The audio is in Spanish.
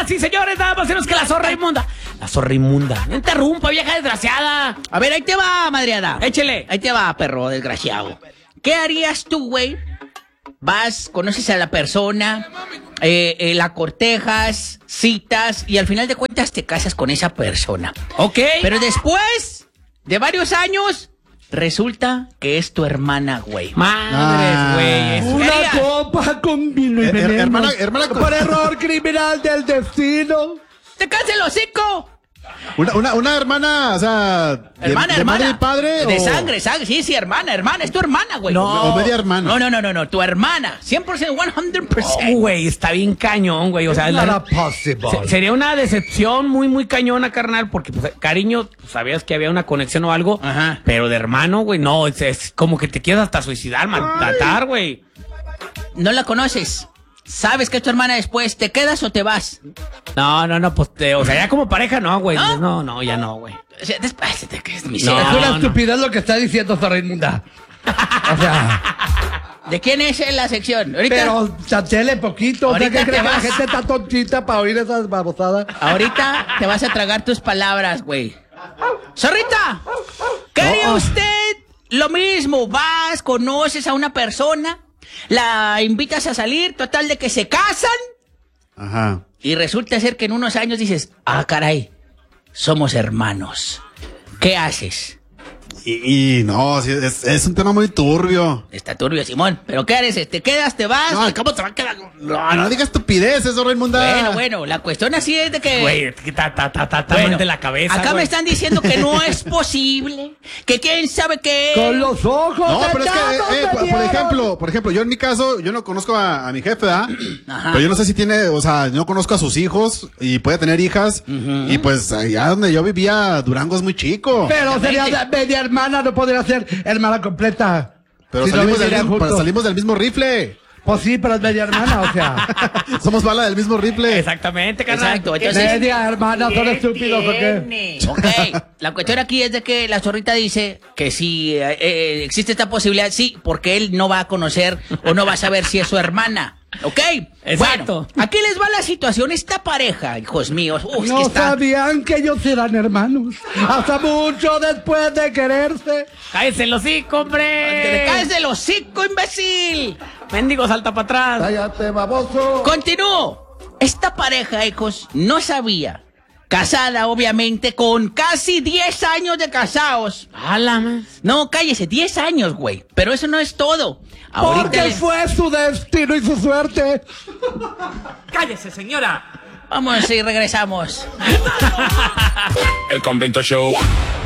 Señoras y señores, nada más menos que la zorra inmunda. La zorra inmunda. No interrumpa, vieja desgraciada. A ver, ahí te va, madreada. Échele. Ahí te va, perro desgraciado. ¿Qué harías tú, güey? Vas, conoces a la persona, la cortejas, citas y al final de cuentas te casas con esa persona. Ok. Pero después de varios años, resulta que es tu hermana, güey. Madres, güey. Una copa con vino y veneno. hermana, Por error criminal del destino. ¡Te cansa el hocico! una hermana, o sea, de madre y padre. De o... sangre, sí, hermana, es tu hermana, güey. O media hermana. No, tu hermana, 100%, 100%. Güey, está bien cañón, güey. O sea, sería una decepción muy, muy cañona, carnal, porque, pues, cariño, sabías que había una conexión o algo. Ajá. Pero de hermano, güey, no, es como que te quieres hasta suicidar, matar, güey. No la conoces. ¿Sabes que es tu hermana después? ¿Te quedas o te vas? No, pues, o sea, ya como pareja, no, güey. ¿No? No, ya no, güey. O sea, después te quedas mi No. Es una estupidez lo que está diciendo Zorra Inmunda. O sea, ¿De quién es la sección? Ahorita. pero chachele poquito. O sea, Ahorita ¿qué crees te que la vas. gente está tontita para oír esas babosadas? Ahorita te vas a tragar tus palabras, güey. ¡Zorrita! ¿Qué haría usted? Lo mismo, vas, conoces a una persona, la invitas a salir, total de que se casan, Ajá. y resulta ser que en unos años dices, ah, caray, somos hermanos. ¿Qué haces? Y no, sí, es un tema muy turbio. Está turbio, Simón. ¿Pero qué haces? ¿Te quedas, te vas? No, ¿cómo te va a quedar? No digas estupideces, Zorra Inmunda. Bueno, la cuestión así es de que... Güey, está Bueno, mal de la cabeza, acá güey. me están diciendo que no es posible, que quién sabe qué. Con los ojos. No, pero es vendados que, me dieron. por ejemplo, yo en mi caso, yo no conozco a mi jefe, ¿verdad? Ajá. Pero yo no sé si tiene, o sea, yo no conozco a sus hijos y puede tener hijas. Y pues allá donde yo vivía, Durango es muy chico. Pero sería media hermana, no podría ser hermana completa. Pero Si no salimos, vivirían juntos. salimos del mismo rifle. Pues sí, pero es media hermana, o sea. Somos bala del mismo rifle. Exactamente, carnal. Exacto, entonces... Media hermana, ¿son estúpidos o qué? Ok, la cuestión aquí es de que la zorrita dice que si existe esta posibilidad, sí, porque él no va a conocer o no va a saber si es su hermana. ¿Ok? Exacto. Bueno, aquí les va la situación. Esta pareja, hijos míos, es No que está... sabían que ellos eran hermanos. Hasta mucho después de quererse. Cállese los hocico, ¡Te hombre. caes del hocico, imbécil! Mendigo, salta para atrás. Cállate, baboso. Continúo. Esta pareja, hijos, no sabía. Casada, obviamente, con casi 10 años de casados. Álame. No, cállese, 10 años, güey. Pero eso no es todo. Ahorita Porque fue su destino y su suerte. Cállese, señora. Vamos y regresamos. El Convento Show.